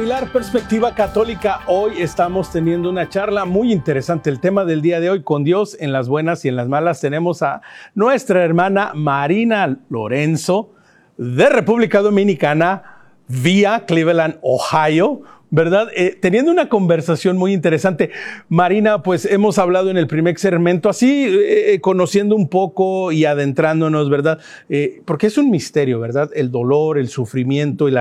Aguilar, Perspectiva Católica. Hoy estamos teniendo una charla muy interesante. El tema del día de hoy, con Dios en las buenas y en las malas, tenemos a nuestra hermana Marina Lorenzo de República Dominicana vía Cleveland, Ohio, ¿verdad? Teniendo una conversación muy interesante. Marina, pues hemos hablado en el primer segmento, así conociendo un poco y adentrándonos, ¿verdad? Porque es un misterio, ¿verdad? El dolor, el sufrimiento y la